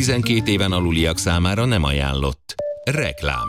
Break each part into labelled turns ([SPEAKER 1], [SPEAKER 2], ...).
[SPEAKER 1] 12 éven aluliak számára nem ajánlott. Reklám.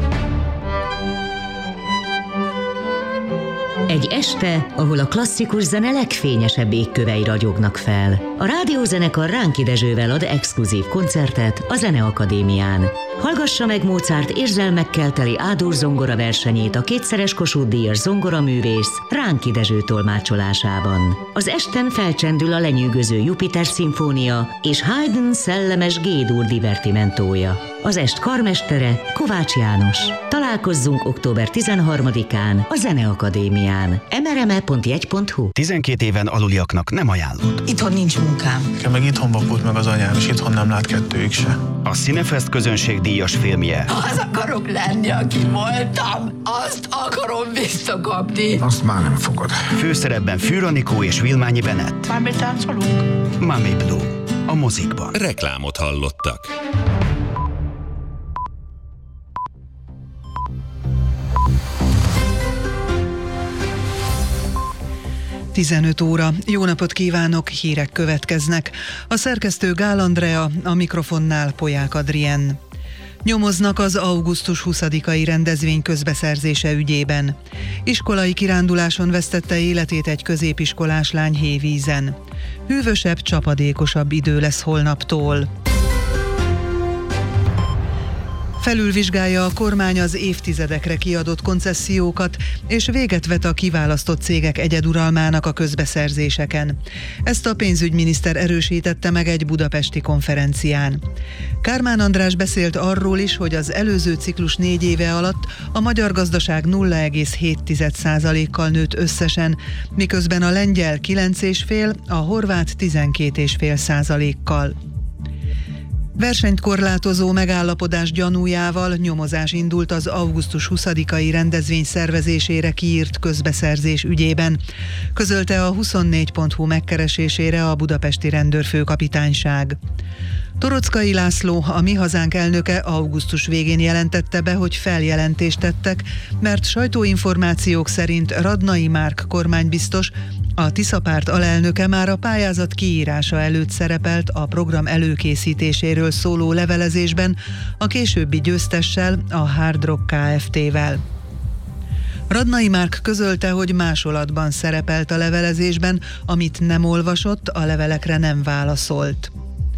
[SPEAKER 2] Egy este, ahol a klasszikus zene legfényesebb égkövei ragyognak fel. A rádiózenekar Ránki Dezsővel ad exkluzív koncertet a Zeneakadémián. Hallgassa meg Mozart érzelmekkel teli A-dur zongora versenyét a kétszeres Kossuth-díjas zongoraművész Ránki Dezső tolmácsolásában. Az esten felcsendül a lenyűgöző Jupiter szimfónia és Haydn szellemes G-dur divertimentója. Az est karmestere Kovács János. Találkozzunk október 13-án a Zeneakadémián. mrme.jegy.hu.
[SPEAKER 3] 12 éven aluliaknak nem ajánlott.
[SPEAKER 4] Itthon nincs munkám.
[SPEAKER 5] Meg itthon vakult meg az anyám, és itthon nem lát kettőjük se.
[SPEAKER 3] A Cinefest közönségdíjas filmje.
[SPEAKER 4] Az akarok lenni, aki voltam. Azt akarom visszakapni.
[SPEAKER 6] Azt már nem fogod.
[SPEAKER 3] Főszerepben Fűr Anikó és Vilmányi Bennett.
[SPEAKER 4] Már betáncolunk?
[SPEAKER 3] Mami Blue. A mozikban.
[SPEAKER 1] Reklámot hallottak.
[SPEAKER 7] Tizenöt óra. Jó napot kívánok, hírek következnek. A szerkesztő Gál Andrea, a mikrofonnál Polyák Adrien. Nyomoznak az augusztus 20-ai rendezvény közbeszerzése ügyében. Iskolai kiránduláson vesztette életét egy középiskolás lány Hévízen. Hűvösebb, csapadékosabb idő lesz holnaptól. Felülvizsgálja a kormány az évtizedekre kiadott koncesziókat, és véget vet a kiválasztott cégek egyeduralmának a közbeszerzéseken. Ezt a pénzügyminiszter erősítette meg egy budapesti konferencián. Kármán András beszélt arról is, hogy az előző ciklus 4 éve alatt a magyar gazdaság 0,7%-kal nőtt összesen, miközben a lengyel 9,5%, a horvát 12,5%-kal. Versenyt korlátozó megállapodás gyanújával nyomozás indult az augusztus 20-ai rendezvény szervezésére kiírt közbeszerzés ügyében, közölte a 24.hu megkeresésére a budapesti rendőrfőkapitányság. Toroczkai László, a Mi Hazánk elnöke augusztus végén jelentette be, hogy feljelentést tettek, mert sajtóinformációk szerint Radnai Márk kormánybiztos, a Tisza párt alelnöke már a pályázat kiírása előtt szerepelt a program előkészítéséről szóló levelezésben a későbbi győztessel, a Hard Rock Kft-vel. Radnai Márk közölte, hogy másolatban szerepelt a levelezésben, amit nem olvasott, a levelekre nem válaszolt.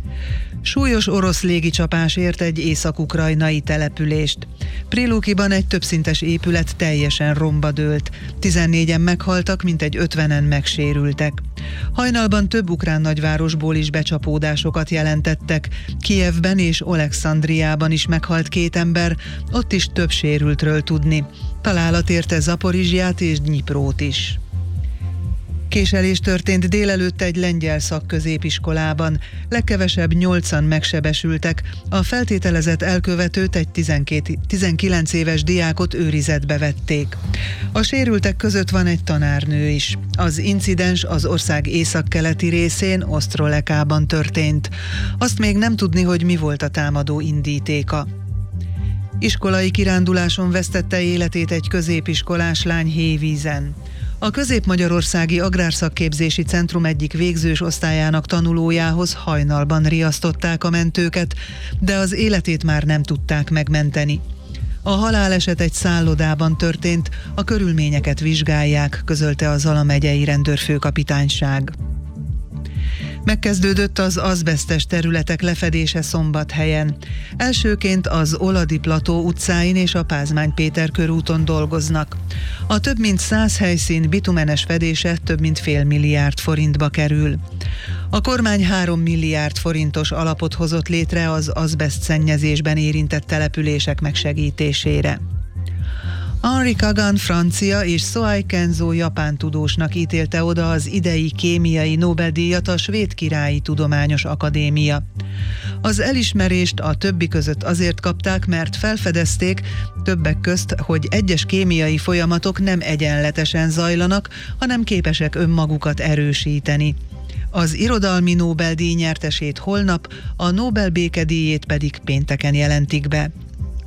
[SPEAKER 7] Súlyos orosz légicsapás ért egy észak-ukrajnai települést. Prilukiban egy többszintes épület teljesen romba dőlt. 14-en meghaltak, mintegy 50-en megsérültek. Hajnalban több ukrán nagyvárosból is becsapódásokat jelentettek. Kijevben és Olekszandriában is meghalt 2 ember, ott is több sérültről tudni. Találat érte Zaporizsját és Dnyiprót is. Késelés történt délelőtt egy lengyel szakközépiskolában. Legkevesebb 8-an megsebesültek. A feltételezett elkövetőt, egy 19 éves diákot őrizetbe vették. A sérültek között van egy tanárnő is. Az incidens az ország északkeleti részén, Osztrolekában történt. Azt még nem tudni, hogy mi volt a támadó indítéka. Iskolai kiránduláson vesztette életét egy középiskolás lány Hévízen. A Közép-Magyarországi Agrárszakképzési Centrum egyik végzős osztályának tanulójához hajnalban riasztották a mentőket, de az életét már nem tudták megmenteni. A haláleset egy szállodában történt, a körülményeket vizsgálják, közölte a Zala megyei rendőrfőkapitányság. Megkezdődött az azbesztes területek lefedése Szombathelyen. Elsőként az Oladi Plató utcáin és a Pázmány Péter körúton dolgoznak. A több mint 100 helyszín bitumenes fedése több mint fél milliárd forintba kerül. A kormány 3 milliárd forintos alapot hozott létre az azbeszt szennyezésben érintett települések megsegítésére. Henri Kagan francia és Sohei Kenzo japán tudósnak ítélte oda az idei kémiai Nobel-díjat a Svéd Királyi Tudományos Akadémia. Az elismerést a többi között azért kapták, mert felfedezték többek közt, hogy egyes kémiai folyamatok nem egyenletesen zajlanak, hanem képesek önmagukat erősíteni. Az irodalmi Nobel-díj nyertesét holnap, a Nobel békedíjét pedig pénteken jelentik be.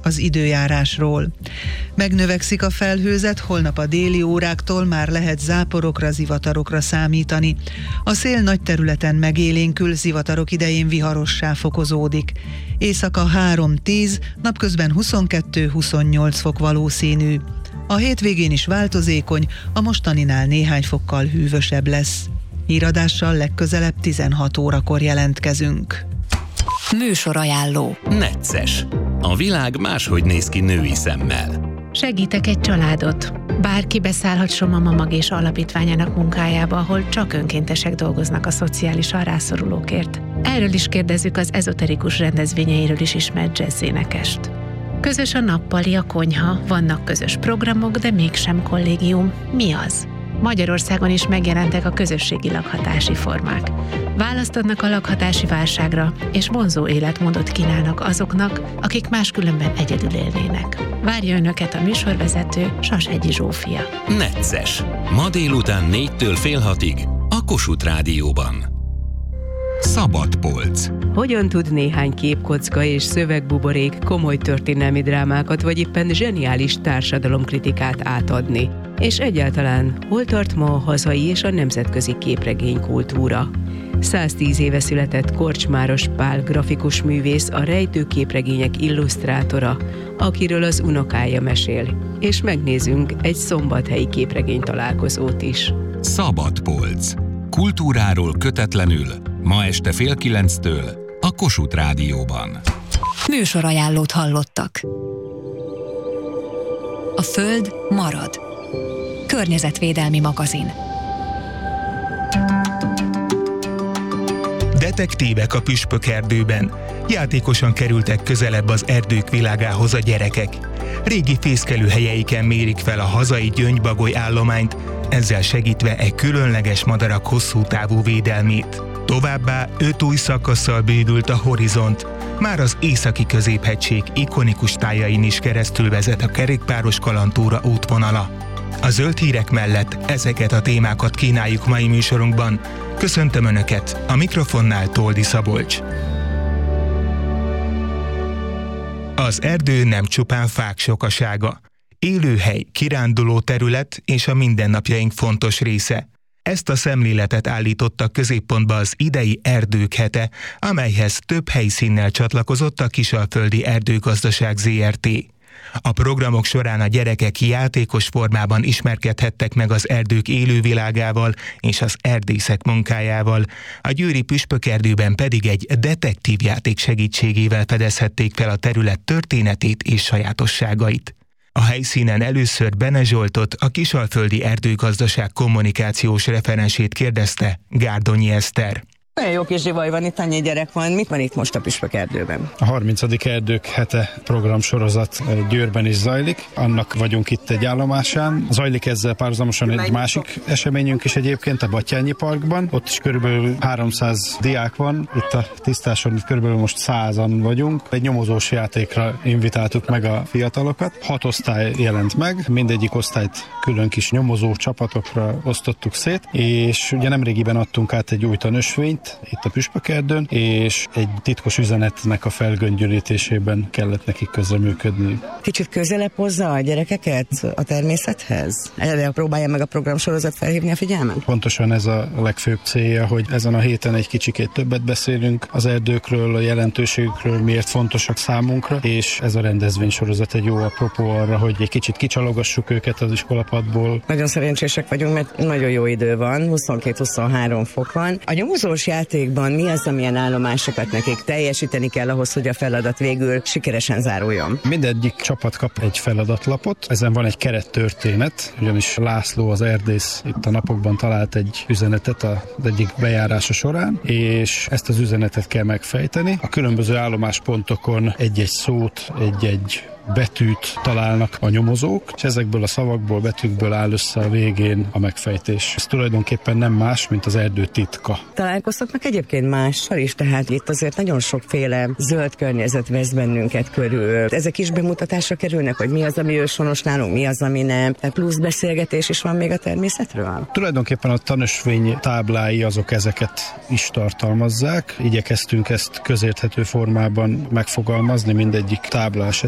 [SPEAKER 7] az időjárásról. Megnövekszik a felhőzet, holnap a déli óráktól már lehet záporokra, zivatarokra számítani. A szél nagy területen megélénkül, zivatarok idején viharossá fokozódik. Éjszaka 3-10, napközben 22-28 fok valószínű. A hétvégén is változékony, a mostaninál néhány fokkal hűvösebb lesz. Híradással legközelebb 16 órakor jelentkezünk.
[SPEAKER 6] Műsorajánló.
[SPEAKER 1] Necces. A világ máshogy néz ki női szemmel.
[SPEAKER 8] Segítek egy családot. Bárki beszállhat Soma Mamag és alapítványának munkájába, ahol csak önkéntesek dolgoznak a szociálisan rászorulókért. Erről is kérdezzük az ezoterikus rendezvényeiről is ismert jazzénekest. Közös a nappali, a konyha, vannak közös programok, de mégsem kollégium. Mi az? Magyarországon is megjelentek a közösségi lakhatási formák. Választ adnak a lakhatási válságra, és vonzó életmódot kínálnak azoknak, akik máskülönben egyedül élnének. Várja Önöket a műsorvezető, Sashegyi Zsófia.
[SPEAKER 1] Necces. Ma délután 4-től fél 6-ig a Kossuth Rádióban. Szabad polc.
[SPEAKER 9] Hogyan tud néhány képkocka és szövegbuborék komoly történelmi drámákat vagy éppen zseniális társadalomkritikát átadni? És egyáltalán hol tart ma a hazai és a nemzetközi képregénykultúra? 110 éve született Korcsmáros Pál grafikus művész, a rejtő képregények illusztrátora, akiről az unokája mesél. És megnézünk egy szombathelyi képregény találkozót is.
[SPEAKER 1] Szabad polc. Kultúráról kötetlenül, ma este 8:30 a Kossuth Rádióban.
[SPEAKER 6] Műsorajánlót hallottak. A Föld marad. Környezetvédelmi magazin.
[SPEAKER 10] Detektívek a püspökerdőben. Játékosan kerültek közelebb az erdők világához a gyerekek. Régi fészkelőhelyeiken mérik fel a hazai gyöngybagoly állományt, ezzel segítve egy különleges madarak hosszú távú védelmét. Továbbá 5 új szakasszal bővült a horizont. Már az északi középhegység ikonikus tájain is keresztül vezet a kerékpáros kalandtúra útvonala. A zöld hírek mellett ezeket a témákat kínáljuk mai műsorunkban. Köszöntöm Önöket, a mikrofonnál Toldi Szabolcs. Az erdő nem csupán fák sokasága. Élőhely, kiránduló terület és a mindennapjaink fontos része. Ezt a szemléletet állította középpontba az idei Erdők hete, amelyhez több helyszínnel csatlakozott a Kisalföldi Erdőgazdaság Zrt. A programok során a gyerekek játékos formában ismerkedhettek meg az erdők élővilágával és az erdészek munkájával, a győri püspökerdőben pedig egy detektívjáték segítségével fedezhették fel a terület történetét és sajátosságait. A helyszínen először Bene Zsoltot, a Kisalföldi Erdőgazdaság kommunikációs referensét kérdezte Gárdonyi Eszter.
[SPEAKER 11] Nagyon jó kis zsivaj van, itt annyi gyerek van. Mit van itt most a püspökerdőben?
[SPEAKER 12] A 30. Erdők hete programsorozat Győrben is zajlik. Annak vagyunk itt egy állomásán. Zajlik ezzel párhuzamosan egy másik eseményünk is egyébként a Battyányi Parkban. Ott is körülbelül 300 diák van. Itt a tisztáson körülbelül most 100-an vagyunk. Egy nyomozós játékra invitáltuk meg a fiatalokat. 6 osztály jelent meg. Mindegyik osztályt külön kis nyomozó csapatokra osztottuk szét. És ugye nemrégiben adtunk át egy új tanösvényt itt a püspökerdőn, és egy titkos üzenetnek a felgöngyölítésében kellett nekik közreműködni.
[SPEAKER 11] Kicsit közelebb hozza a gyerekeket a természethez? Erre próbálja meg a programsorozat felhívni a figyelmet?
[SPEAKER 12] Pontosan ez a legfőbb célja, hogy ezen a héten egy kicsikét többet beszélünk az erdőkről, a jelentőségükről, miért fontosak számunkra, és ez a rendezvénysorozat egy jó apropó arra, hogy egy kicsit kicsalogassuk őket az iskolapadból.
[SPEAKER 11] Nagyon szerencsések vagyunk, mert nagyon jó idő van, 22-23 fok van. A nyomozós játékban mi az, amilyen állomásokat nekik teljesíteni kell ahhoz, hogy a feladat végül sikeresen záruljon?
[SPEAKER 12] Mindegyik csapat kap egy feladatlapot, ezen van egy kerettörténet, ugyanis László, az erdész itt a napokban talált egy üzenetet az egyik bejárása során, és ezt az üzenetet kell megfejteni. A különböző állomáspontokon egy-egy szót, egy-egy betűt találnak a nyomozók, és ezekből a szavakból, betűkből áll össze a végén a megfejtés. Ez tulajdonképpen nem más, mint az erdő titka.
[SPEAKER 11] Találkoztatnak egyébként mással is, tehát itt azért nagyon sokféle zöld környezet vesz bennünket körül. Ezek is bemutatásra kerülnek, hogy mi az, ami őshonos nálunk, mi az, ami nem. Tehát plusz beszélgetés is van még a természetről?
[SPEAKER 12] Tulajdonképpen a tanösvény táblái azok ezeket is tartalmazzák. Igyekeztünk ezt közérthető formában megfogalmazni mindegyik tábla esetében.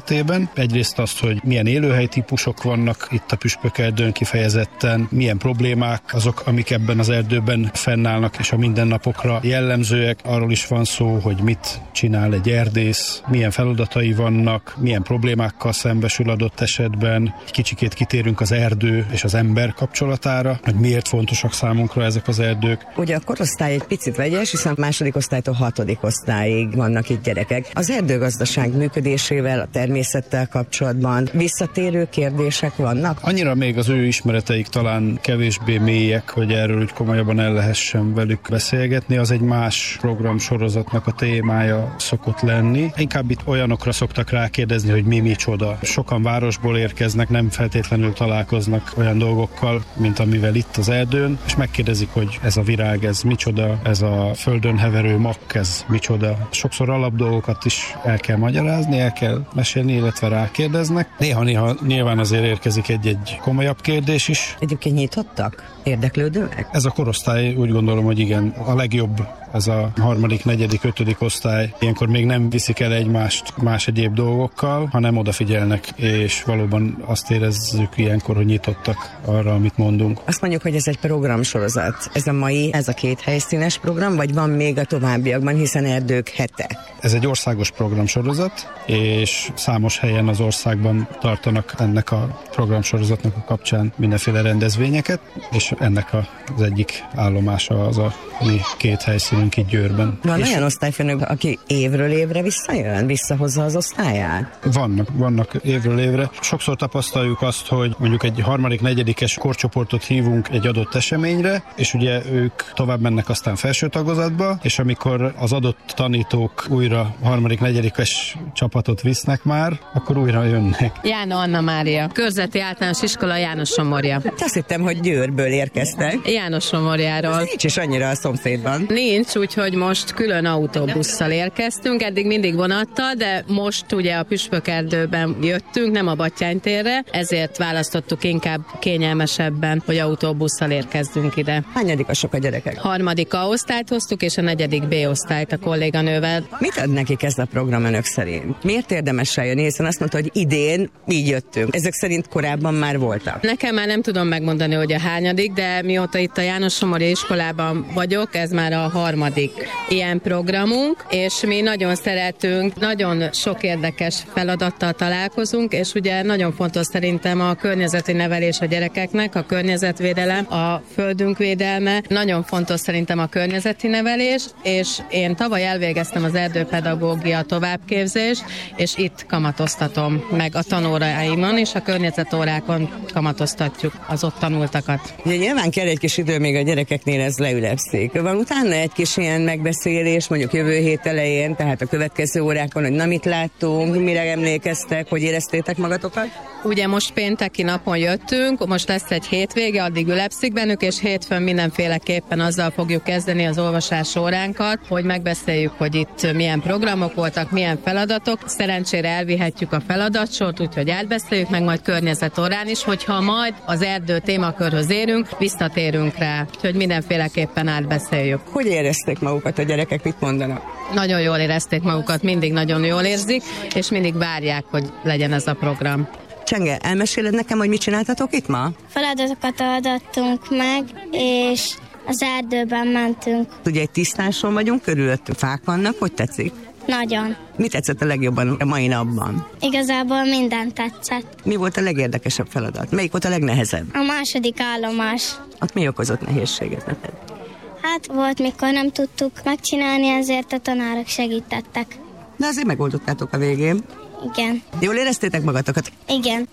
[SPEAKER 12] erdőben. Egyrészt azt, hogy milyen élőhelytípusok vannak itt a püspökerdőn kifejezetten, milyen problémák azok, amik ebben az erdőben fennállnak, és a mindennapokra jellemzőek. Arról is van szó, hogy mit csinál egy erdész, milyen feladatai vannak, milyen problémákkal szembesül adott esetben. Egy kicsikét kitérünk az erdő és az ember kapcsolatára, hogy miért fontosak számunkra ezek az erdők.
[SPEAKER 11] Ugye a korosztály egy picit vegyes, hiszen második osztálytól 6. osztályig vannak itt gyerekek. Az erdőgazdaság működésével, a természettel kapcsolatban visszatérő kérdések vannak?
[SPEAKER 12] Annyira még az ő ismereteik talán kevésbé mélyek, hogy erről úgy komolyabban el lehessen velük beszélgetni. Az egy más programsorozatnak a témája szokott lenni. Inkább itt olyanokra szoktak rákérdezni, hogy mi micsoda. Sokan városból érkeznek, nem feltétlenül találkoznak olyan dolgokkal, mint amivel itt az erdőn, és megkérdezik, hogy ez a virág, ez micsoda, ez a földön heverő makk, ez micsoda. Sokszor alapdolgokat is el kell magyarázni, el kell mesélni, illetve rákérdeznek. Néha nyilván azért érkezik egy komolyabb kérdés is.
[SPEAKER 11] Egyébként nyitottak? Érdeklődőek?
[SPEAKER 12] Ez a korosztály úgy gondolom, hogy igen, a legjobb. Ez a 3., 4., 5. osztály. Ilyenkor még nem viszik el egymást más egyéb dolgokkal, hanem odafigyelnek, és valóban azt érezzük ilyenkor, hogy nyitottak arra, amit mondunk.
[SPEAKER 11] Azt mondjuk, hogy ez egy programsorozat. Ez a mai, ez a 2 helyszínes program, vagy van még a továbbiakban, hiszen Erdők hete?
[SPEAKER 12] Ez egy országos programsorozat, és számos helyen az országban tartanak ennek a programsorozatnak a kapcsán mindenféle rendezvényeket, és ennek az egyik állomása az a mi 2 helyszínünk itt Győrben.
[SPEAKER 11] Van olyan osztályfőnök, aki évről évre visszajön, visszahozza az osztályát?
[SPEAKER 12] Vannak évről évre. Sokszor tapasztaljuk azt, hogy mondjuk egy 3., 4. korcsoportot hívunk egy adott eseményre, és ugye ők tovább mennek aztán felső tagozatba, és amikor az adott tanítók újra 3., 4. csapatot visznek már, akkor újra jönnek.
[SPEAKER 13] Jána Anna Mária, Körzeti Általános Iskola, János-Somorja.
[SPEAKER 11] Azt hittem, hogy Győrből érkeztek.
[SPEAKER 13] János-Somorjáról.
[SPEAKER 11] Nincs is annyira a szomszédban.
[SPEAKER 13] Nincs, úgyhogy most külön autóbusszal érkeztünk, eddig mindig vonattal, de most ugye a Püspökerdőben jöttünk, nem a Battyányi-térre, ezért választottuk inkább kényelmesebben, hogy autóbusszal érkezzünk ide.
[SPEAKER 11] Hányadikasok a gyerekek?
[SPEAKER 13] 3. osztályt hoztuk, és a 4. B osztályt a kolléganővel.
[SPEAKER 11] Mit ad nekik ez a program önök szerint? Miért érdemes eljönni, hiszen azt mondta, hogy idén így jöttünk. Ezek szerint korábban már voltak.
[SPEAKER 13] Nekem már nem tudom megmondani, hogy a hányadik, de mióta itt a János-Somorja iskolában vagyok, ez már a 3. ilyen programunk, és mi nagyon szeretünk, nagyon sok érdekes feladattal találkozunk, és ugye nagyon fontos szerintem a környezeti nevelés a gyerekeknek, a környezetvédelem, a földünk védelme, nagyon fontos szerintem a környezeti nevelés, és én tavaly elvégeztem az erdőpedagógia továbbképzést, és itt kamatoztatom meg a tanóráimon, és a környezetórákon kamatoztatjuk az ott tanultakat.
[SPEAKER 11] Ugye nyilván kell egy kis idő, még a gyerekeknél ez leülepszik. Van utána egy kis ilyen megbeszélés, mondjuk jövő hét elején, tehát a következő órákon, hogy na mit láttunk, mire emlékeztek, hogy éreztétek magatokat?
[SPEAKER 13] Ugye most pénteki napon jöttünk, most lesz egy hétvége, addig ülepszik bennük, és hétfőn mindenféleképpen azzal fogjuk kezdeni az olvasás óránkat, hogy megbeszéljük, hogy itt milyen programok voltak, milyen feladatok. Szerencsére elvihetjük a feladatsort, úgyhogy átbeszéljük, meg majd környezetórán is, hogyha majd az erdő témakörhöz érünk, visszatérünk rá, úgyhogy mindenféleképpen átbeszéljük.
[SPEAKER 11] Hogy érezték magukat a gyerekek, mit mondanak?
[SPEAKER 13] Nagyon jól érezték magukat, mindig nagyon jól érzik, és mindig várják, hogy legyen ez a program.
[SPEAKER 11] Csenge, elmeséled nekem, hogy mit csináltatok itt ma?
[SPEAKER 14] Feladatokat adattunk meg, és az erdőben mentünk.
[SPEAKER 11] Ugye egy tisztáson vagyunk, körülöttünk fák vannak, hogy tetszik?
[SPEAKER 14] Nagyon.
[SPEAKER 11] Mi tetszett a legjobban a mai napban?
[SPEAKER 14] Igazából minden tetszett.
[SPEAKER 11] Mi volt a legérdekesebb feladat? Melyik volt a legnehezebb?
[SPEAKER 14] A második állomás.
[SPEAKER 11] Ott mi okozott nehézséget neked?
[SPEAKER 14] Hát volt, mikor nem tudtuk megcsinálni, ezért a tanárok segítettek.
[SPEAKER 11] De azért megoldottátok a végén.
[SPEAKER 14] Igen.
[SPEAKER 11] Jól éreztétek magatokat?
[SPEAKER 14] Igen.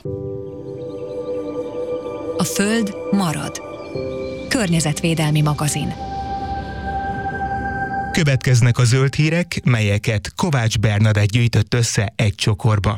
[SPEAKER 6] A Föld marad. Környezetvédelmi magazin.
[SPEAKER 10] Következnek a zöld hírek, melyeket Kovács Bernadett gyűjtött össze egy csokorba.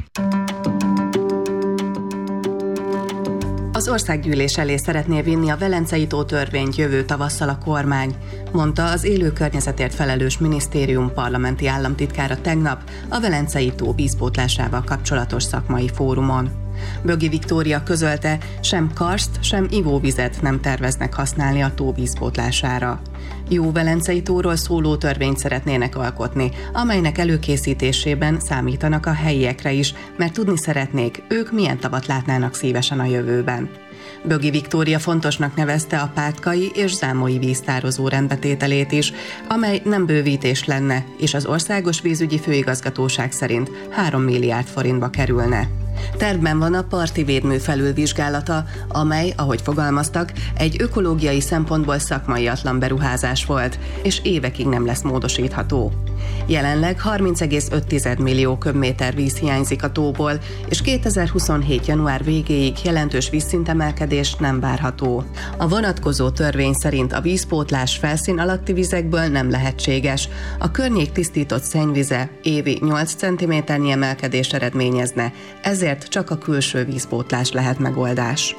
[SPEAKER 15] Az országgyűlés elé szeretné vinni a Velencei tó törvényt jövő tavasszal a kormány, mondta az élő környezetért felelős minisztérium parlamenti államtitkára tegnap a Velencei tó vízpótlásával kapcsolatos szakmai fórumon. Bögi Viktória közölte, sem karszt, sem ivóvizet nem terveznek használni a tó vízpótlására. Jó Velencei tóról szóló törvényt szeretnének alkotni, amelynek előkészítésében számítanak a helyiekre is, mert tudni szeretnék, ők milyen tavat látnának szívesen a jövőben. Bögi Viktória fontosnak nevezte a pátkai és zámoi víztározó rendbetételét is, amely nem bővítés lenne, és az Országos Vízügyi Főigazgatóság szerint 3 milliárd forintba kerülne. Tervben van a parti védmű felülvizsgálata, amely, ahogy fogalmaztak, egy ökológiai szempontból szakmaiatlan beruházás volt, és évekig nem lesz módosítható. Jelenleg 30,5 millió köbméter víz hiányzik a tóból, és 2027. január végéig jelentős vízszintemelkedés nem várható. A vonatkozó törvény szerint a vízpótlás felszín alatti vizekből nem lehetséges. A környék tisztított szennyvize évi 8 cm-nyi emelkedés eredményezne, ezért csak a külső vízpótlás lehet megoldás.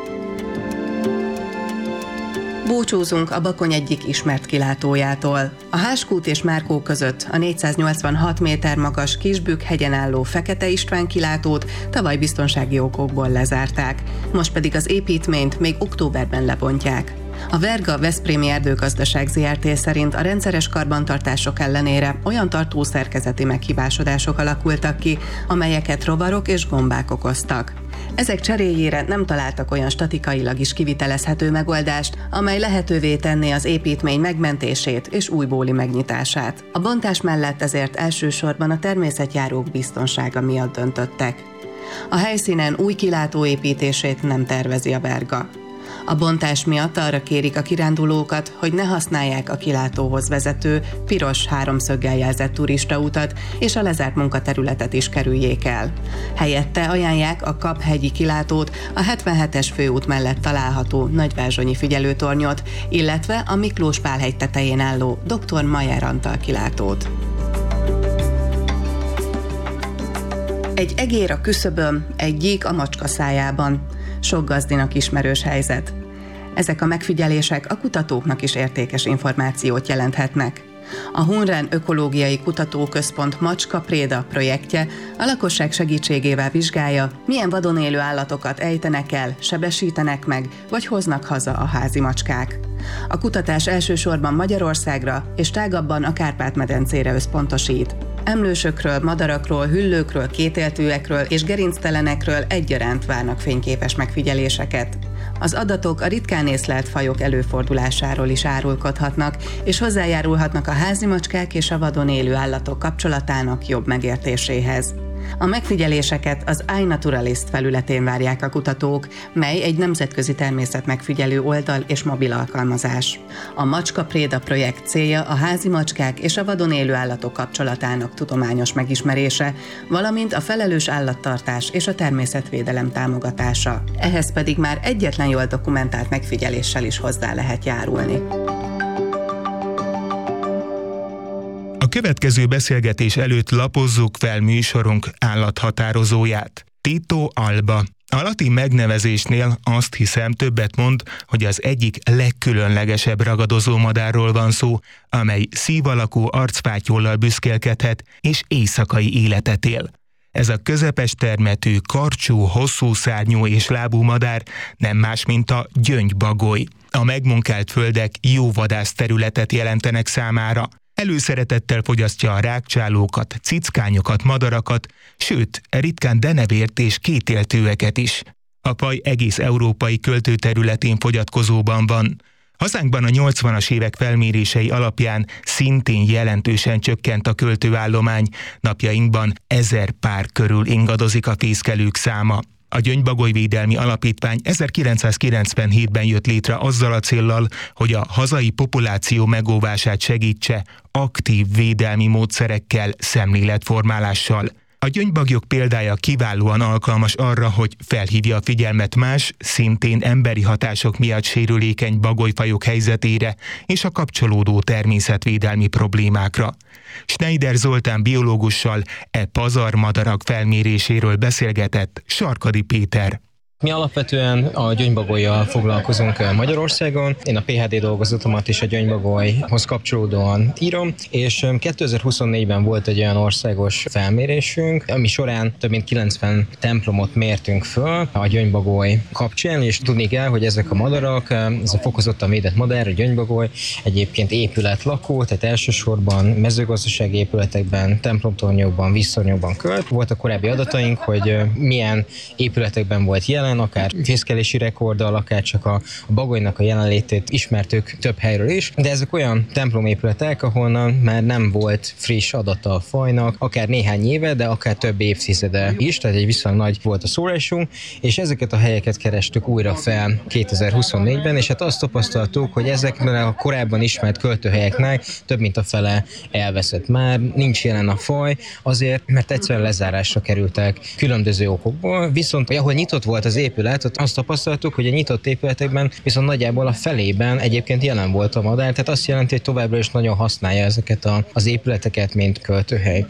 [SPEAKER 15] Búcsúzunk a Bakony egyik ismert kilátójától. A Háskút és Márkó között a 486 méter magas Kisbükk-hegyen álló Fekete István kilátót tavaly biztonsági okokból lezárták, most pedig az építményt még októberben lebontják. A Verga Veszprémi Erdőgazdaság Zrt. Szerint a rendszeres karbantartások ellenére olyan tartószerkezeti meghibásodások alakultak ki, amelyeket rovarok és gombák okoztak. Ezek cseréjére nem találtak olyan statikailag is kivitelezhető megoldást, amely lehetővé tenné az építmény megmentését és újbóli megnyitását. A bontás mellett ezért elsősorban a természetjárók biztonsága miatt döntöttek. A helyszínen új kilátó építését nem tervezi a Verga. A bontás miatt arra kérik a kirándulókat, hogy ne használják a kilátóhoz vezető, piros háromszöggel jelzett turistautat, és a lezárt munkaterületet is kerüljék el. Helyette ajánlják a Kap-hegyi kilátót, a 77-es főút mellett található Nagyvázsonyi figyelőtornyot, illetve a Miklós-Pál-hegy tetején álló Dr. Mayer Antal kilátót. Egy egér a küszöbön, egy gyík a macska szájában. Sok gazdinak ismerős helyzet. Ezek a megfigyelések a kutatóknak is értékes információt jelenthetnek. A Hunren Ökológiai Kutatóközpont Macska Préda projektje a lakosság segítségével vizsgálja, milyen vadon élő állatokat ejtenek el, sebesítenek meg, vagy hoznak haza a házi macskák. A kutatás elsősorban Magyarországra és tágabban a Kárpát-medencére összpontosít. Emlősökről, madarakról, hüllőkről, kétéltőekről és gerinctelenekről egyaránt várnak fényképes megfigyeléseket. Az adatok a ritkán észlelt fajok előfordulásáról is árulkodhatnak, és hozzájárulhatnak a házi macskák és a vadon élő állatok kapcsolatának jobb megértéséhez. A megfigyeléseket az iNaturalist felületén várják a kutatók, mely egy nemzetközi természetmegfigyelő oldal és mobil alkalmazás. A Macska Préda projekt célja a házi macskák és a vadon élő állatok kapcsolatának tudományos megismerése, valamint a felelős állattartás és a természetvédelem támogatása. Ehhez pedig már egyetlen jól dokumentált megfigyeléssel is hozzá lehet járulni.
[SPEAKER 10] A következő beszélgetés előtt lapozzuk fel műsorunk állathatározóját. Tito Alba. A latin megnevezésnél azt hiszem többet mond, hogy az egyik legkülönlegesebb ragadozó madárról van szó, amely szívalakú arcfátyollal büszkélkedhet és éjszakai életet él. Ez a közepes termetű, karcsú, hosszú szárnyú és lábú madár nem más, mint a gyöngybagoly. A megmunkált földek jó vadászterületet jelentenek számára. Előszeretettel fogyasztja a rágcsálókat, cickányokat, madarakat, sőt, ritkán denevért és kétéltőeket is. A faj egész európai költőterületén fogyatkozóban van. Hazánkban a 80-as évek felmérései alapján szintén jelentősen csökkent a költőállomány, napjainkban 1000 pár körül ingadozik a fészkelők száma. A Gyöngybagolyvédelmi Alapítvány 1997-ben jött létre azzal a céllal, hogy a hazai populáció megóvását segítse aktív védelmi módszerekkel, szemléletformálással. A gyöngybagyok példája kiválóan alkalmas arra, hogy felhívja a figyelmet más, szintén emberi hatások miatt sérülékeny bagolyfajok helyzetére és a kapcsolódó természetvédelmi problémákra. Schneider Zoltán biológussal pazarmadarak felméréséről beszélgetett Sarkadi Péter.
[SPEAKER 16] Mi alapvetően a gyöngybagolyjal foglalkozunk Magyarországon. Én a PhD dolgozatomat is a gyöngybagolyhoz kapcsolódóan írom, és 2024-ben volt egy olyan országos felmérésünk, ami során több mint 90 templomot mértünk föl a gyöngybagoly kapcsán, és tudni kell, hogy ezek a madarak, ez a fokozottan védett madár, a gyöngybagoly egyébként épületlakó, tehát elsősorban mezőgazdasági épületekben, templomtornyokban, vízszornyokban költ. Voltak korábbi adataink, hogy milyen épületekben volt jelen, akár fészkelési rekorddal, akár csak a bagolynak a jelenlétét ismertük több helyről is, de ezek olyan templomépületek, ahonnan már nem volt friss adata a fajnak, akár néhány éve, de akár több évtizede is, tehát egy viszonylag nagy volt a szórásunk, és ezeket a helyeket kerestük újra fel 2024-ben, és hát azt tapasztaltuk, hogy ezeknek a korábban ismert költőhelyeknek több mint a fele elveszett. Már nincs jelen a faj, azért, mert egyszerűen lezárásra kerültek különböző okokból, viszont ahol nyitott volt az épület, ott azt tapasztaltuk, hogy a nyitott épületekben viszont nagyjából a felében egyébként jelen volt a madár, tehát azt jelenti, hogy továbbra is nagyon használja ezeket az épületeket, mint költőhely.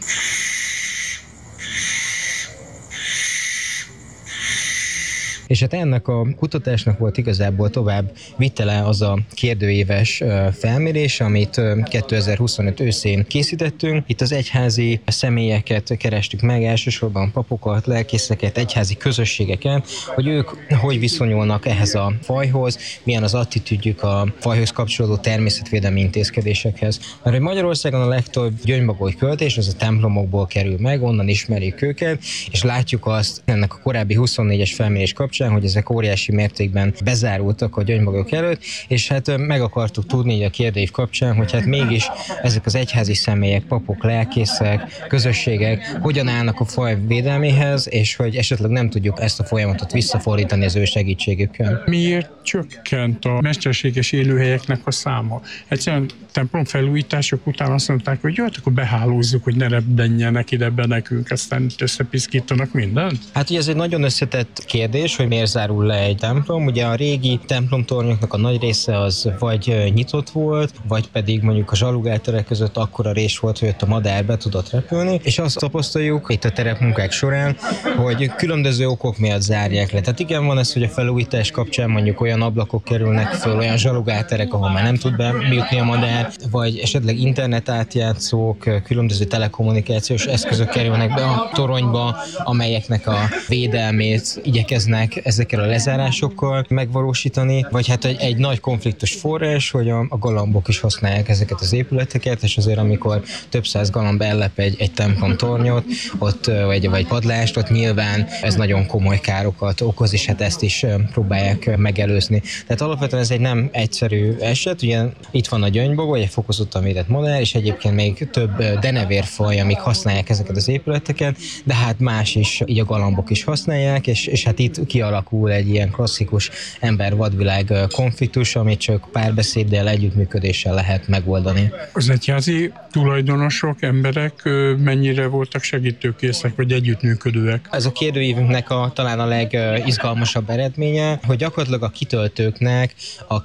[SPEAKER 16] És hát ennek a kutatásnak volt igazából tovább vitele az a kérdőéves felmérés, amit 2025 őszén készítettünk. Itt az egyházi személyeket kerestük meg, elsősorban papokat, lelkészeket, egyházi közösségeket, hogy ők hogy viszonyulnak ehhez a fajhoz, milyen az attitűdjük a fajhoz kapcsolódó természetvédelmi intézkedésekhez. Mert hogy Magyarországon a legtöbb gyöngybagoly költés az a templomokból kerül meg, onnan ismerjük őket, és látjuk azt ennek a korábbi 24-es felmérés kapcsán, hogy ezek óriási mértékben bezárultak a gyöngybagolyok előtt, és hát meg akartuk tudni a kérdőív kapcsán, hogy hát mégis ezek az egyházi személyek, papok, lelkészek, közösségek hogyan állnak a faj védelméhez, és hogy esetleg nem tudjuk ezt a folyamatot visszafordítani az ő segítségükkel.
[SPEAKER 17] Miért csökkent a mesterséges élőhelyeknek a száma? Egyszerűen templomfelújítások után azt mondták, hogy jó, akkor behálózzuk, hogy ne rebbenjenek ide be nekünk, aztán összepiszkítanak mindent? Hát
[SPEAKER 16] ugye ez egy nagyon összetett kérdés, hogy miért zárul le egy templom. Ugye a régi templomtornyoknak a nagy része az vagy nyitott volt, vagy pedig mondjuk a zsalugálterek között akkora rés volt, hogy ott a madár be tudott repülni, és azt tapasztaljuk itt a terepmunkák során, hogy különböző okok miatt zárják le. Tehát igen, van ez, hogy a felújítás kapcsán mondjuk olyan ablakok kerülnek föl, olyan zsalugálterek, ahol már nem tud bejutni a madár, vagy esetleg internet átjátszók, különböző telekommunikációs eszközök kerülnek be a toronyba, amelyeknek a védelmét igyekeznek ezekkel a lezárásokkal megvalósítani, vagy hát egy nagy konfliktus forrás, hogy a galambok is használják ezeket az épületeket, és azért amikor több száz galamb ellep egy templom tornyot, ott vagy padlást, ott nyilván ez nagyon komoly károkat okoz, és hát ezt is próbálják megelőzni. Tehát alapvetően ez egy nem egyszerű eset, ugye itt van a gyöngybagoly, egy fokozottan védett madár, és egyébként még több denevérfaj, amik használják ezeket az épületeket, de hát más is, így a galambok is használják, és hát itt kialakul egy ilyen klasszikus ember-vadvilág konfliktus, amit csak párbeszéddel, együttműködéssel lehet megoldani.
[SPEAKER 17] Az egyházi tulajdonosok, emberek mennyire voltak segítőkészek, vagy együttműködőek?
[SPEAKER 16] Ez a kérdőívünknek talán a legizgalmasabb eredménye, hogy gyakorlatilag a kitöltőknek a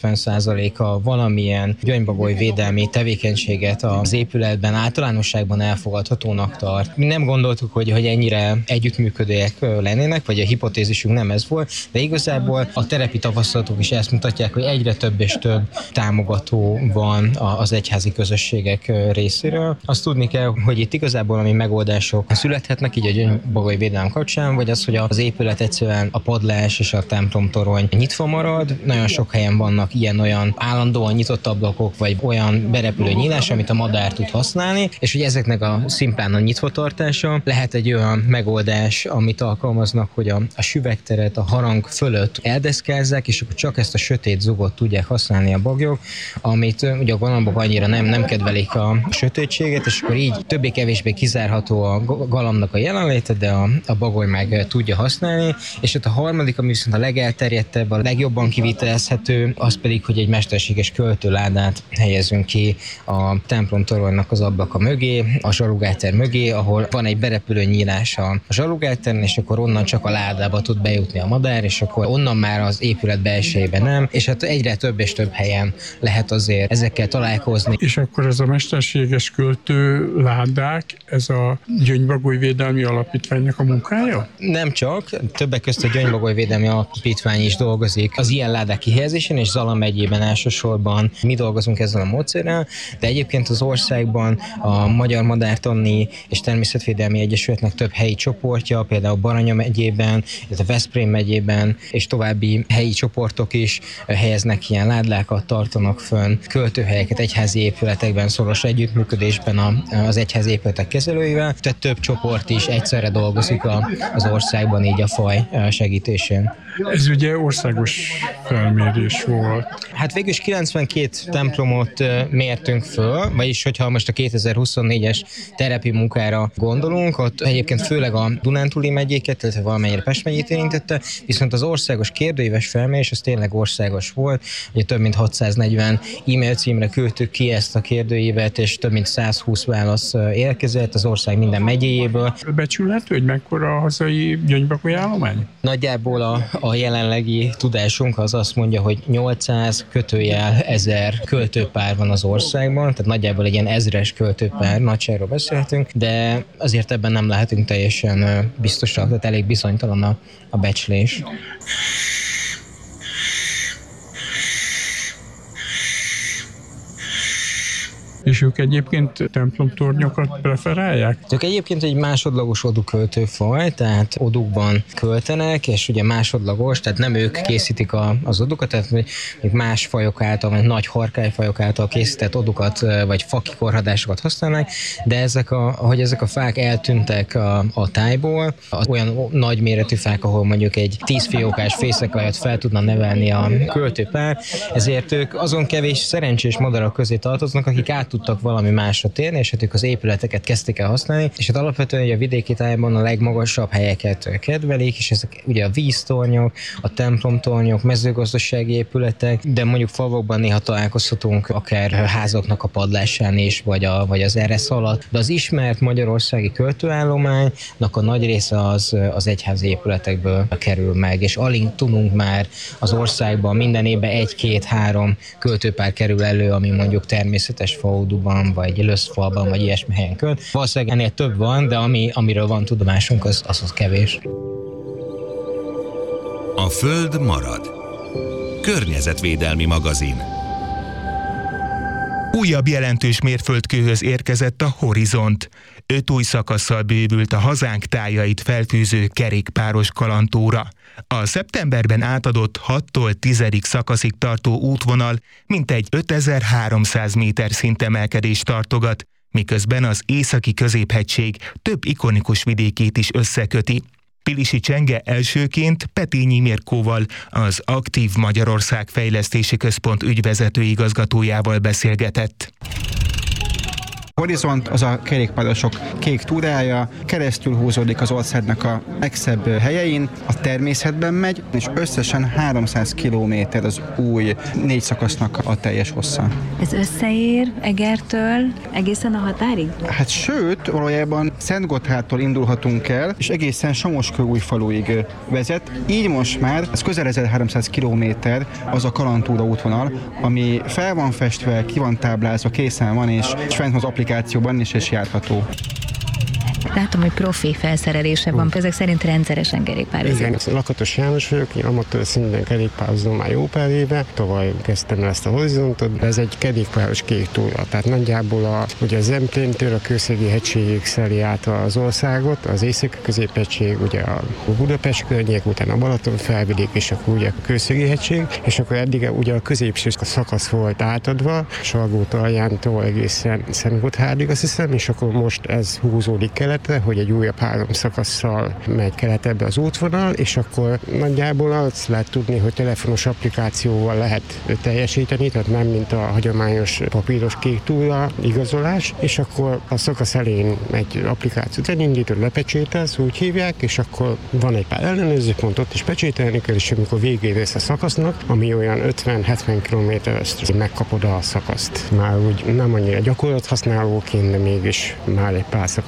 [SPEAKER 16] 90%-a valamilyen gyöngybagoly védelmi tevékenységet az épületben általánosságban elfogadhatónak tart. Mi nem gondoltuk, hogy ennyire együttműködőek lennének, vagy a hipotézisünk nem ez volt, de igazából a terepi tapasztalatok is ezt mutatják, hogy egyre több és több támogató van az egyházi közösségek részéről. Azt tudni kell, hogy itt igazából ami megoldások születhetnek így a gyöngybagoly védelem kapcsán, vagy az, hogy az épület egyszerűen a padlás és a templomtorony nyitva marad. Nagyon sok helyen vannak ilyen-olyan állandóan nyitott ablakok, vagy olyan berepülő nyílás, amit a madár tud használni, és hogy ezeknek a szimplán a nyitva tartása lehet egy olyan megoldás, amit alkalmaznak, hogy a süvegteret a harang fölött eldeszkázzák, és akkor csak ezt a sötét zugot tudják használni a bagyok, amit ugye a galambok annyira nem kedvelik a sötétséget, és akkor így többé-kevésbé kizárható a galambnak a jelenléte, de a bagoly meg tudja használni, és hát a harmadik, ami viszont a legelterjedtebb, a legjobban kivitelezhető, az pedig, hogy egy mesterséges költőládát helyezünk ki a templomtoronynak az ablaka mögé, a zsalugáter mögé, ahol van egy berepülő nyílás a zsalugáterin, és akkor onnan csak a ládába tud bejönni bejutni a madár, és akkor onnan már az épület belsejében nem, és hát egyre több és több helyen lehet azért ezekkel találkozni.
[SPEAKER 17] És akkor ez a mesterséges költő ládák, ez a Gyöngybagoly Védelmi Alapítványnak a munkája?
[SPEAKER 16] Nem csak, többek között a Gyöngybagoly Védelmi Alapítvány is dolgozik az ilyen ládák kihelyezésén, és Zala megyében elsősorban mi dolgozunk ezzel a módszerrel, de egyébként az országban a Magyar Madártani és Természetvédelmi Egyesületnek több helyi csoportja, például Baranya megyében, illetve Veszprém megyében, és további helyi csoportok is helyeznek ilyen ládlákat, tartanak fönn költőhelyeket egyházi épületekben, szoros együttműködésben az egyházi épületek kezelőivel, tehát több csoport is egyszerre dolgozik az országban így a faj segítésén.
[SPEAKER 17] Ez ugye országos felmérés volt.
[SPEAKER 16] Hát végül is 92 templomot mértünk föl, vagyis hogyha most a 2024-es terepi munkára gondolunk, ott egyébként főleg a Dunántúli megyéket, illetve valamennyire Pest megyét érintette, viszont az országos kérdőíves felmérés az tényleg országos volt, ugye több mint 640 e-mail címre küldtük ki ezt a kérdőívet, és több mint 120 válasz érkezett az ország minden megyéjéből.
[SPEAKER 17] Becsülhető, hogy mekkora a hazai gyöngybagoly állomány?
[SPEAKER 16] Nagyjából a jelenlegi tudásunk az azt mondja, hogy 800 1000 költőpár van az országban, tehát nagyjából egy ilyen 1000-es költőpár nagyságról beszélhetünk, de azért ebben nem lehetünk teljesen biztosak, tehát elég bizonytalan a becslés.
[SPEAKER 17] És ők egyébként templomtornyokat preferálják?
[SPEAKER 16] Ők egyébként egy másodlagos oduköltőfaj, tehát odukban költenek, és ugye másodlagos, tehát nem ők készítik az odukat, tehát más fajok által, vagy nagy harkályfajok által készített odukat, vagy fakikorhadásokat használnak, de ahogy ezek a fák eltűntek a tájból, az olyan nagy méretű fák, ahol mondjuk egy 10 fiókás fészekajat fel tudna nevelni a költőpár, ezért ők azon kevés szerencsés madarak közé tartoznak, akik át tudtak valami másra térni, és hát ők az épületeket kezdték el használni, és hát alapvetően ugye a vidéki tájban a legmagasabb helyeket kedvelik, és ezek ugye a víztornyok, a templomtornyok, mezőgazdasági épületek, de mondjuk falvakban néha találkozhatunk akár házaknak a padlásán is, vagy az eresz alatt, de az ismert magyarországi költőállománynak a nagy része az egyházi épületekből kerül meg, és alig tudunk már az országban minden évben 1-2-3 költőpár kerül elő, ami mondjuk természetes faluban, vagy löszfalban, vagy ilyesmi helyen költ. Valószínűleg ennél több van, de amiről van tudomásunk, az kevés.
[SPEAKER 1] A Föld marad. Környezetvédelmi magazin.
[SPEAKER 10] Újabb jelentős mérföldkőhöz érkezett a Horizont. 5 új szakasszal bővült a hazánk tájait felfűző kerékpáros kalandtúra. A szeptemberben átadott 6-tól 10. szakaszig tartó útvonal mintegy 5300 méter szintemelkedést tartogat, miközben az északi középhegység több ikonikus vidékét is összeköti. Pilisi Csenge elsőként Petényi Mirkóval, az Aktív Magyarország Fejlesztési Központ ügyvezető igazgatójával beszélgetett.
[SPEAKER 18] Horizont az a kerékpárosok kék túrája, keresztül húzódik az országnak a legszebb helyein, a természetben megy, és összesen 300 kilométer az új 4 szakasznak a teljes hossza.
[SPEAKER 19] Ez összeér Egertől egészen a határig?
[SPEAKER 18] Hát sőt, valójában Szentgotthártól indulhatunk el, és egészen Somoskőújfaluig vezet. Így most már ez közel 1300 kilométer az a kalandtúra útvonal, ami fel van festve, ki van táblázva, készen van, és fent az applikációban is és járható.
[SPEAKER 19] Látom, hogy profi felszerelése van, ezek szerint rendszeresen kerékpározunk.
[SPEAKER 20] Igen, Lakatos János vagyok, amatőr szinten kerékpározom már jó pár éve, tavaly kezdtem el ezt a Horizontot, de ez egy kerékpáros kék túra, tehát nagyjából ugye az Zempléntől a Kőszegi-hegységig szeli át az országot, az Észak-középhegység, ugye a Budapest környék, utána a Balaton felvidék, és akkor ugye a Kőszegi-hegység, és akkor eddig ugye a középső szakasz volt átadva, Salgótarjántól egészen Szentgotthárdig, azt hiszem, és akkor most ez húzódik keletre, hogy egy újabb 3 szakasszal megy keletebbre az útvonal, és akkor nagyjából azt lehet tudni, hogy telefonos applikációval lehet teljesíteni, tehát nem mint a hagyományos papíros kék túra igazolás, és akkor a szakasz elején egy applikációt elindítod, lepecsételsz, úgy hívják, és akkor van egy pár ellenőrzőpont, ott is pecsételni kell, és amikor végén lesz a szakasznak, ami olyan 50-70 km, ezt megkapod a szakaszt. Már úgy nem annyira gyakorlathasználóként, de mégis már egy pár szakasz teljesít.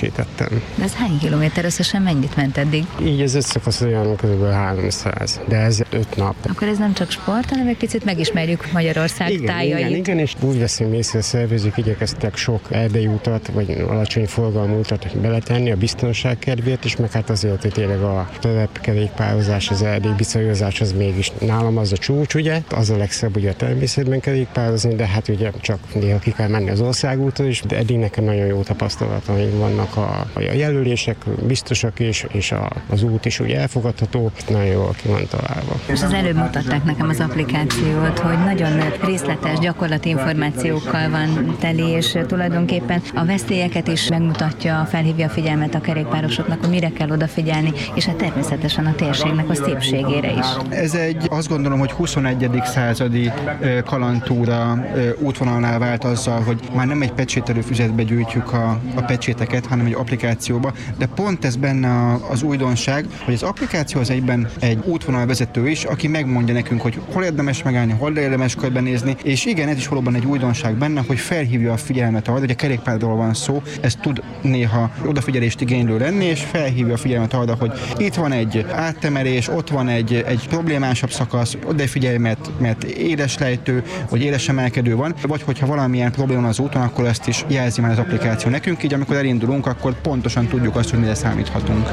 [SPEAKER 20] teljesítettem.
[SPEAKER 19] De ez hány kilométer összesen, mennyit ment eddig?
[SPEAKER 20] Így az összakasz olyan kb. 300, de ez 5 nap.
[SPEAKER 19] Akkor ez nem csak sport, hanem egy picit megismerjük Magyarország tájait.
[SPEAKER 20] Igen, és úgy veszünk észre, a szervezők igyekeztek sok erdei utat, vagy alacsony forgalmú utat beletenni a biztonság kedvéért is, meg hát azért, hogy tényleg a telepkerékpározás, az erdei bicajozás az mégis nálam az a csúcs, ugye? Az a legszebb ugye a természetben kerékpározni, de hát ugye csak néha ki kell menni az országúton is, de eddig nekem nagyon jó tapasztalataim vannak a jelölések biztosak is, és az út is ugye elfogadható, nagyon jól ki van találva.
[SPEAKER 19] És az előbb mutatták nekem az applikációt, hogy nagyon részletes gyakorlati információkkal van teli, és tulajdonképpen a veszélyeket is megmutatja, felhívja a figyelmet a kerékpárosoknak, hogy mire kell odafigyelni, és hát természetesen a térségnek a szépségére is.
[SPEAKER 18] Ez azt gondolom, hogy 21. századi kalandtúra útvonalnál vált azzal, hogy már nem egy pecsételő füzetbe gyűjtjük a pecséteket, hanem egy applikációba, de pont ez benne az újdonság, hogy az applikáció az egyben egy útvonalvezető is, aki megmondja nekünk, hogy hol érdemes megállni, hol érdemes körbenézni, és igen, ez is valóban egy újdonság benne, hogy felhívja a figyelmet arra, hogy a kerékpárról van szó, ez tud néha odafigyelést igénylő lenni, és felhívja a figyelmet arra, hogy itt van egy áttemerés, ott van egy problémásabb szakasz, odafigyelj, mert éles lejtő, vagy éles emelkedő van, vagy hogyha valamilyen probléma az úton, akkor ezt is jelzi már az applikáció nekünk, így amikor elindulunk, akkor pontosan tudjuk azt, hogy mire számíthatunk.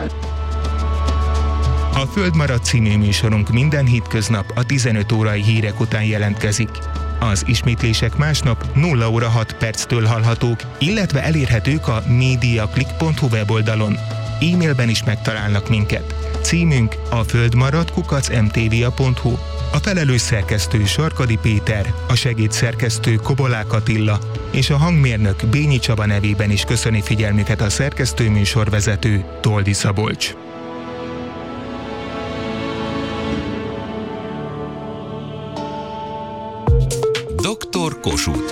[SPEAKER 10] A Földmarad című műsorunk minden hétköznap a 15 órai hírek után jelentkezik. Az ismétlések másnap 0 óra 6 perctől hallhatók, illetve elérhetők a mediaclick.hu weboldalon. E-mailben is megtalálnak minket. Címünk a földmarad@mtva.hu. A felelős szerkesztő Sarkadi Péter, a segédszerkesztő Kobolák Attila és a hangmérnök Bényi Csaba nevében is köszöni figyelmüket a szerkesztő műsorvezető Toldi Szabolcs.
[SPEAKER 1] Dr. Kossuth.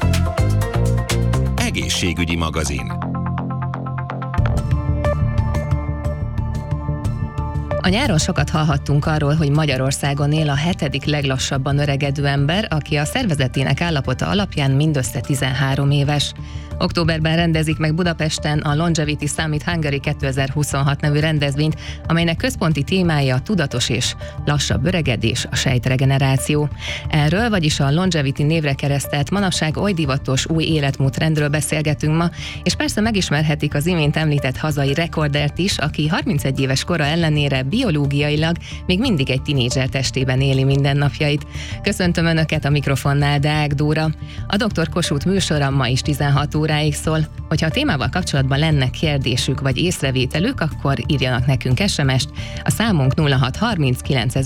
[SPEAKER 1] Egészségügyi magazin.
[SPEAKER 21] A nyáron sokat hallhattunk arról, hogy Magyarországon él a 7. leglassabban öregedő ember, aki a szervezetének állapota alapján mindössze 13 éves. Októberben rendezik meg Budapesten a Longevity Summit Hungary 2026 nevű rendezvényt, amelynek központi témája a tudatos és lassabb öregedés, a sejtregeneráció. Erről, vagyis a Longevity névre keresztelt, manapság oly divatos új életmódrendről beszélgetünk ma, és persze megismerhetik az imént említett hazai rekordert is, aki 31 éves kora ellenére biológiailag még mindig egy tinédzser testében éli mindennapjait. Köszöntöm Önöket a mikrofonnál, Deák Dóra. A Dr. Kossuth műsora ma is 16 óráig szól. Hogyha a témával kapcsolatban lenne kérdésük vagy észrevételük, akkor írjanak nekünk SMS-t. A számunk 0630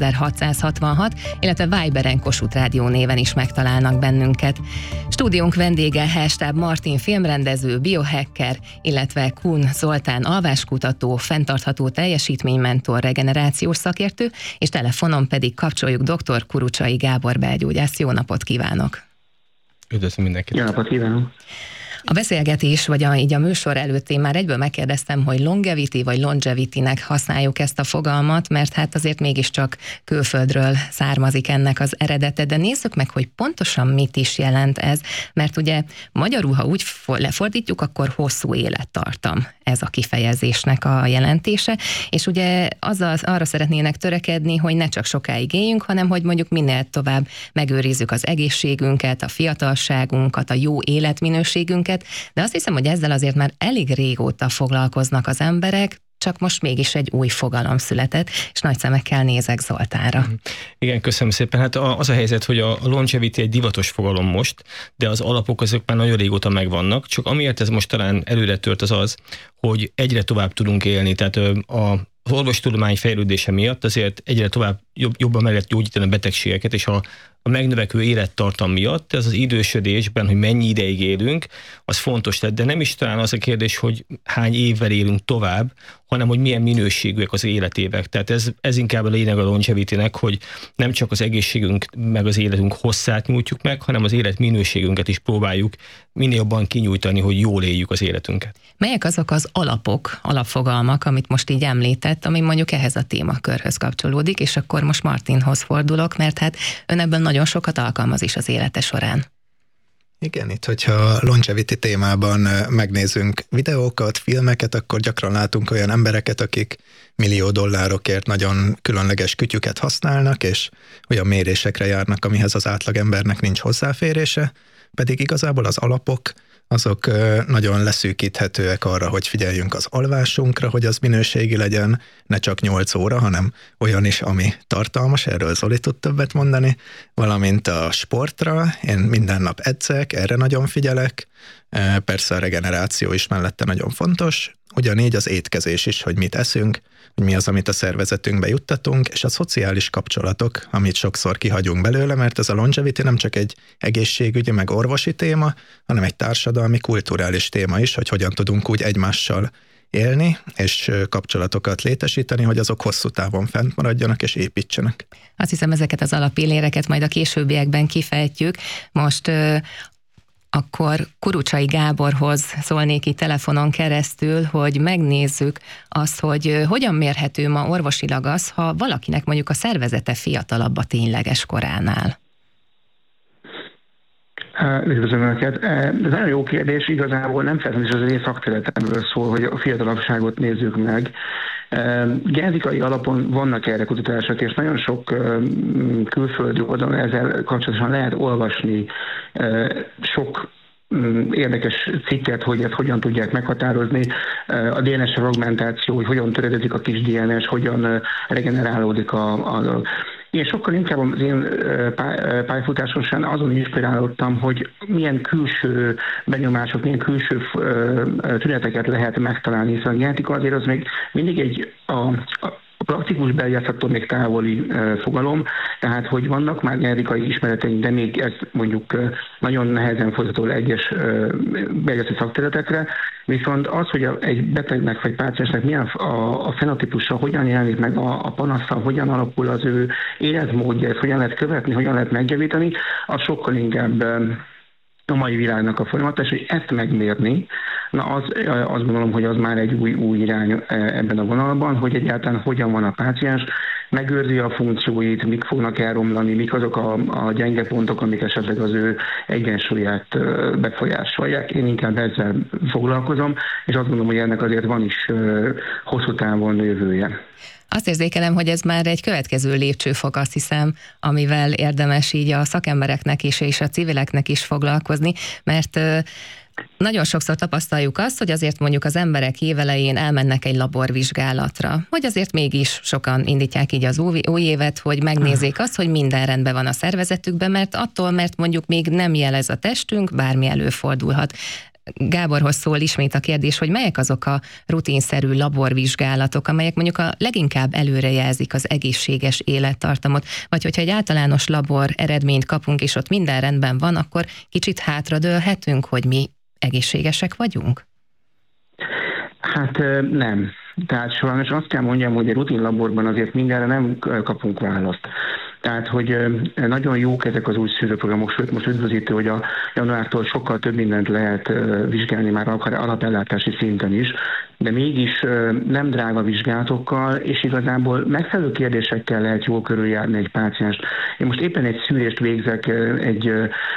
[SPEAKER 21] 9666, illetve Viberen Kossuth Rádió néven is megtalálnak bennünket. Stúdiónk vendége Hellstáb Martin filmrendező, biohacker, illetve Kun Zoltán alváskutató, fenntartható teljesítménymentor, regenerációs szakértő, és telefonon pedig kapcsoljuk dr. Kurucsai Gábor belgyógyász. Jó napot kívánok!
[SPEAKER 22] Üdvözlöm mindenkit!
[SPEAKER 23] Jó napot kívánok!
[SPEAKER 21] A beszélgetés, vagy így a műsor előtt én már egyből megkérdeztem, hogy longevity vagy longevity-nek használjuk ezt a fogalmat, mert hát azért mégiscsak külföldről származik ennek az eredete, de nézzük meg, hogy pontosan mit is jelent ez, mert ugye magyarul, ha úgy lefordítjuk, akkor hosszú élettartam ez a kifejezésnek a jelentése, és ugye arra szeretnének törekedni, hogy ne csak sokáig éljünk, hanem hogy mondjuk minél tovább megőrizzük az egészségünket, a fiatalságunkat, a jó életminőségünket, de azt hiszem, hogy ezzel azért már elég régóta foglalkoznak az emberek, csak most mégis egy új fogalom született, és nagy szemekkel nézek Zoltánra.
[SPEAKER 22] Igen, köszönöm szépen. Hát az a helyzet, hogy a longevity egy divatos fogalom most, de az alapok azok már nagyon régóta megvannak, csak amiért ez most talán előre tört az, hogy egyre tovább tudunk élni, tehát az orvostudomány fejlődése miatt azért egyre tovább jobban meg lehet gyógyítani a betegségeket, és a megnövekvő élettartam miatt ez az idősödésben, hogy mennyi ideig élünk, az fontos lett, de nem is talán az a kérdés, hogy hány évvel élünk tovább, hanem hogy milyen minőségűek az életévek. Tehát ez inkább a lényeg a longevity-nek, hogy nem csak az egészségünk meg az életünk hosszát nyújtjuk meg, hanem az élet minőségünket is próbáljuk minél jobban kinyújtani, hogy jól éljük az életünket.
[SPEAKER 21] Melyek azok az alapfogalmak, amit most így említett, ami mondjuk ehhez a témakörhöz kapcsolódik, és akkor most Martinhoz fordulok, mert hát ön ebben nagyon sokat alkalmaz is az élete során.
[SPEAKER 2] Igen, itt, hogyha longevity témában megnézünk videókat, filmeket, akkor gyakran látunk olyan embereket, akik millió dollárokért nagyon különleges kütyüket használnak, és olyan mérésekre járnak, amihez az átlagembernek nincs hozzáférése, pedig igazából az alapok azok nagyon leszűkíthetőek arra, hogy figyeljünk az alvásunkra, hogy az minőségi legyen, ne csak 8 óra, hanem olyan is, ami tartalmas, erről Zoli tud többet mondani, valamint a sportra, én minden nap edzek, erre nagyon figyelek, persze a regeneráció is mellette nagyon fontos, ugyanígy az étkezés is, hogy mit eszünk, hogy mi az, amit a szervezetünkbe juttatunk, és a szociális kapcsolatok, amit sokszor kihagyunk belőle, mert ez a longevity nem csak egy egészségügyi, meg orvosi téma, hanem egy társadalmi, kulturális téma is, hogy hogyan tudunk úgy egymással élni, és kapcsolatokat létesíteni, hogy azok hosszú távon fent maradjanak és építsenek.
[SPEAKER 21] Azt hiszem, ezeket az alappilléreket majd a későbbiekben kifejtjük. Most akkor Kurucsai Gáborhoz szólnék itt telefonon keresztül, hogy megnézzük azt, hogy hogyan mérhető ma orvosilag az, ha valakinek mondjuk a szervezete fiatalabb a tényleges koránál.
[SPEAKER 5] Üdvözlöm Önöket. Ez nagyon jó kérdés, igazából nem feltétlenül az én szakterületemről szól, hogy a fiatalabbságot nézzük meg. Genetikai alapon vannak erre kutatások, és nagyon sok külföldi oldalon ezzel kapcsolatosan lehet olvasni sok érdekes cikket, hogy ezt hogyan tudják meghatározni. A DNS fragmentáció, hogy hogyan töredezik a kis DNS, hogyan regenerálódik a én sokkal inkább az én pályafutáson sem azon inspirálódtam, hogy milyen külső benyomások, milyen külső tüneteket lehet megtalálni, hiszen a genetika azért az még mindig a praktikus bejátszattól még távoli fogalom, tehát hogy vannak már genetikai ismereteink, de még ez mondjuk nagyon nehezen fordítható le egyes bejátszott szakterületekre, viszont az, hogy egy betegnek vagy páciensnek milyen a fenotípusa, hogyan jelenik meg a panasszal, hogyan alakul az ő életmódja, ezt hogyan lehet követni, hogyan lehet megjavítani, az sokkal inkább a mai világnak a folyamata, és hogy ezt megmérni, na azt gondolom, hogy az már egy új irány ebben a vonalban, hogy egyáltalán hogyan van a páciens, megőrzi a funkcióit, mik fognak elromlani, mik azok a gyenge pontok, amik esetleg az ő egyensúlyát befolyásolják. Én inkább ezzel foglalkozom, és azt gondolom, hogy ennek azért van is hosszú távon jövője.
[SPEAKER 21] Azt érzékelem, hogy ez már egy következő lépcsőfok, azt hiszem, amivel érdemes így a szakembereknek is és a civileknek is foglalkozni, mert nagyon sokszor tapasztaljuk azt, hogy azért mondjuk az emberek évelején elmennek egy laborvizsgálatra, hogy azért mégis sokan indítják így az új évet, hogy megnézzék azt, hogy minden rendben van a szervezetükben, mert mondjuk még nem jelez a testünk, bármi előfordulhat. Gáborhoz szól ismét a kérdés, hogy melyek azok a rutinszerű laborvizsgálatok, amelyek mondjuk a leginkább előrejelzik az egészséges élettartamot, vagy hogyha egy általános labor eredményt kapunk, és ott minden rendben van, akkor kicsit hátradőlhetünk, hogy mi egészségesek vagyunk?
[SPEAKER 5] Hát nem. Tehát sajnos azt kell mondjam, hogy a rutinlaborban azért mindenre nem kapunk választ. Tehát, hogy nagyon jók ezek az új szűrőprogramok, sőt most üdvözítő, hogy a januártól sokkal több mindent lehet vizsgálni már akár alapellátási szinten is, de mégis nem drága vizsgálatokkal, és igazából megfelelő kérdésekkel lehet jól körüljárni egy pácienst. Én most éppen egy szűrést végzek egy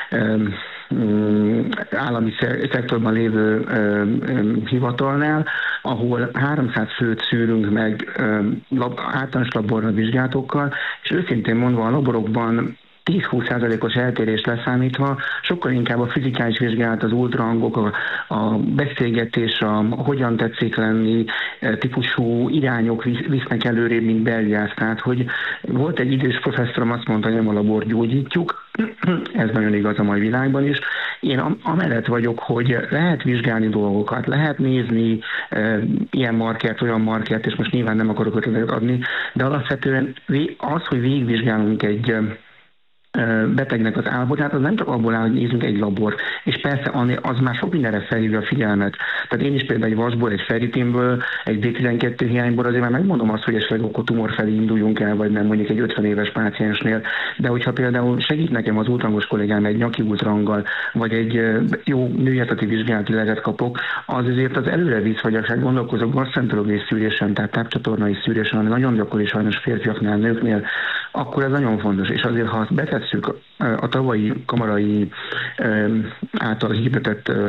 [SPEAKER 5] állami szektorban lévő hivatalnál, ahol 300 főt szűrünk meg általános laborra vizsgálatokkal, és őszintén mondva a laborokban 10-20%-os eltérést leszámítva, sokkal inkább a fizikális vizsgálat, az ultrahangok, a beszélgetés, a hogyan tetszik lenni típusú irányok visznek előrébb, mint belgyász. Tehát, hogy volt egy idős professzorom, azt mondta, hogy nem a labort gyógyítjuk, ez nagyon igaz a mai világban is. Én amellett vagyok, hogy lehet vizsgálni dolgokat, lehet nézni ilyen markert, olyan markert, és most nyilván nem akarok ötletet adni, de alapvetően az, hogy végigvizsgálunk egy betegnek az állapotát, az nem csak abból áll, hogy nézzünk egy labor, és persze az már sok mindenre felhívja a figyelmet. Tehát én is például egy vasból, egy ferritinből, egy B12 hiányból azért már megmondom azt, hogy esetleg akkor tumor felé induljunk el, vagy nem mondjuk egy 50 éves páciensnél. De hogyha például segít nekem az ultrahangos kollégám egy nyaki ultrahanggal, vagy egy jó nőieteti vizsgálati lehetet kapok, az azért az előre visz, vagy akár gondolkozok gastroenterológiai szűrésen, tehát tápcsatornai szűrésen, ami nagyon gyakori sajnos férfiaknál, nőknél, akkor ez nagyon fontos. És azért, ha azt betesszük a tavalyi kamarai által hirdetett